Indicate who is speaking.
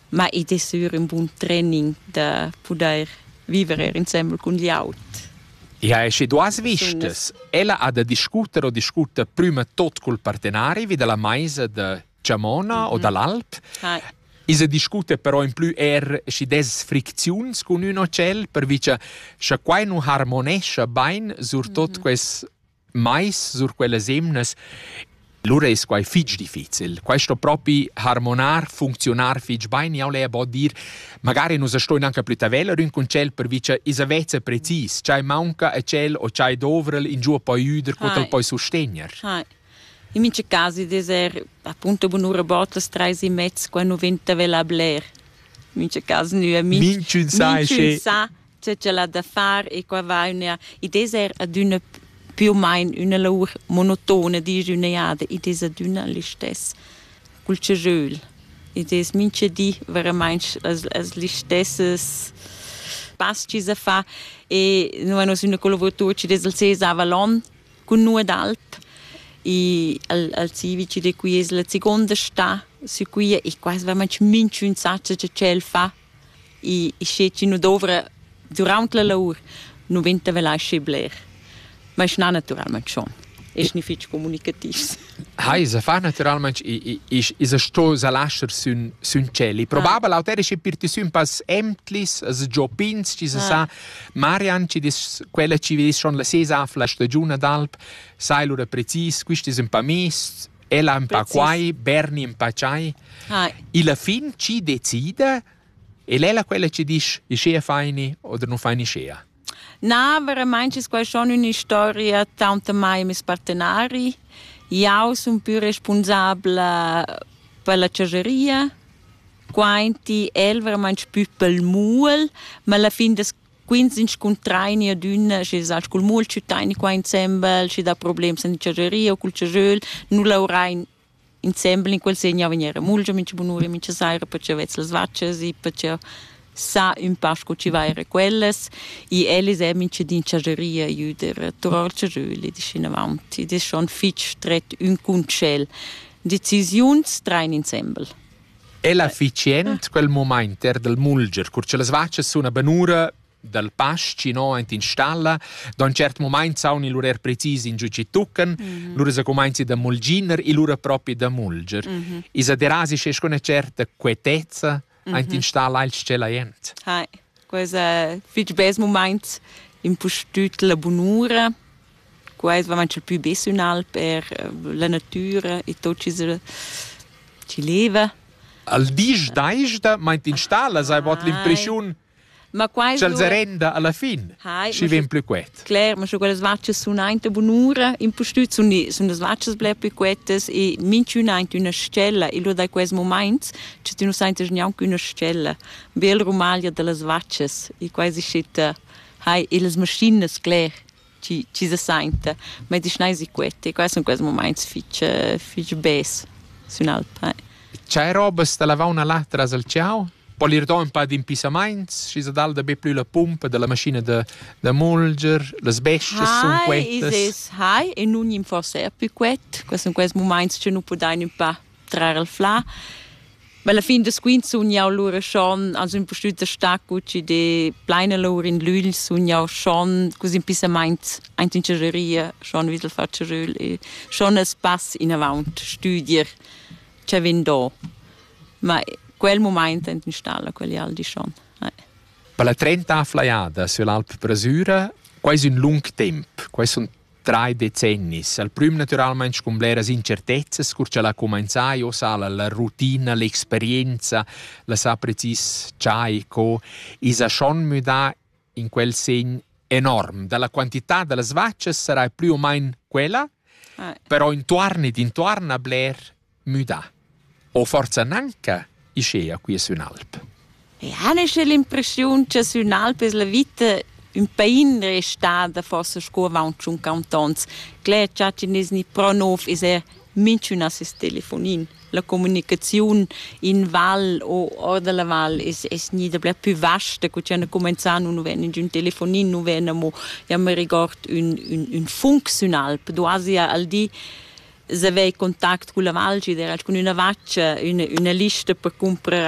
Speaker 1: ma ed è sur un buon training da poter vivere insieme con gli altri.
Speaker 2: Ja, e duas vistas. Ella ha da discutere prima tot col partenari, vide la maisa da Ciamona o dall'Alp. Isa discute però in più des fricziuns con un ocel, per vice quai nu harmonesce bain sur tot quels mais, sur quelle semnes. Lura es quai fich difficil. Quai sto propi harmonar, funzionar fich bain, jau lei a dir, magari non sto anche più tavella un concel per vice isa vezza precis, c'hai manca a cel o c'hai dovrel in giù poi uder cotel poi sostenier.
Speaker 1: In mince casi deser appunto bunura bottles 3,5 qua 90 vela bler. In mince casi nu a
Speaker 2: mince sa
Speaker 1: c'è la da far e qua va una i deser ad una più o meno una laur monotona di giornata i des ad una li stess col cejul i des mince di veramente as li stesses pasci a fa e noi hanno una collaborazione des al Cesa Avalon con noi d'Alp e al civici di cui è la seconda sta su cui e quasi veramente mince un sacco che c'è il fa e sceci no dovre durante la laur 90 velasce bler. Ma è naturalmente schon. È nicht viel comunicativ.
Speaker 2: Se fa naturalmente is sto sa lascher sun cieli. Probabel autere che pirti sun pas emtlis, as jobins, ci sa Marian ci dis quella ci vis schon la sesa afla stagione d'Alp, sai lura precis, questi un pa mes, ella un pa quai, Berni un pa chai. E la fin ci decide e lei quella ci dis isce faini o non faini scea.
Speaker 1: No, veramente è schon una storia tanto mai mis partenari. Io sono più responsabile per la cesaria, quanti veramente più per il muol, ma alla fine des 15 contraini ad una, ci sa col muol ci tani qua insieme, ci da problemi con la cesaria o col cesel, non laurai insieme in quel segno venire mulge mince bunuri mince saira perché avete le svacce e perché sa un pasco ci va era quelles e elis è mince di cesaria aiuter toror cesel di scena avanti ed è schon fitch stret un concel decisions train insieme.
Speaker 2: È l'efficient quel momento del mulger, curce le svacce sono benura del pasci no in stalla, da un certo momento sauni l'urer precisi in giù ci tuccan, loro se cominci da mulginer e loro proprio da mulger. E se derasi c'è una certa quietezza in stalla al scelaient.
Speaker 1: Questo è il bel momento in postut la bonura, questo va il più bessional per la natura e tutto ci leva.
Speaker 2: Al dis daista, ma in stalla sai bot l'impressione
Speaker 1: ma quasi
Speaker 2: c'è il renda alla fine ci vien più quet.
Speaker 1: Claro, ma so quelle svacce sono eine bonura in postut sono le svacce ble più quetes e minci una stella e lo da questo momento ci tu non senti neanche una stella bel romalia delle svacce e quasi scitta hai e le macchine claro ci se sente ma di schneisi quette questo in questo momento fitch bes su Alp.
Speaker 2: C'è roba sta lava una latra al ciao? Poi li un po' di impisaments, ci si dà da più la pompa della macchina da mulger, le sbesce sono quettes.
Speaker 1: Hai, e non in forse più quet, questo in questo momento ci non può dare un po' trarre il fla. Ma alla fine des quinto sono io loro schon, also in postuta stacco, ci de pleine loro in l'ul sono io schon, così impisaments, in cesaria, schon wieder faccio e schon es pass in avanti, studier, c'è vendo. Ma quel momento in stalla, quelli aldi schon.
Speaker 2: Per la 30 flaiada sull'Alp Brasura, quasi un lungo tempo, quasi sono 3 decenni. Al primo naturalmente con le incertezze, curce la cominciai, o sa la routine, l'esperienza, la sa precis c'hai co, isa schon mi da in quel segno enorme. Dalla quantità delle svacce sarà più o meno quella, però intorno a Blair mi da. O forse neanche iscea qui su Alp.
Speaker 1: E hanno l'impressione che su Alp è la vita un pain restata forse scuola avanti un cantons. Claro, c'è ni pro nov è minci un assist telefonin. La comunicazione in val o della val è ni da più vasta che c'è cominciare non venne un telefonin non venne mo ja mi ricordo un funzional do Asia al di se avei contatto con la Valgi, era con una vaccia, una lista per comprare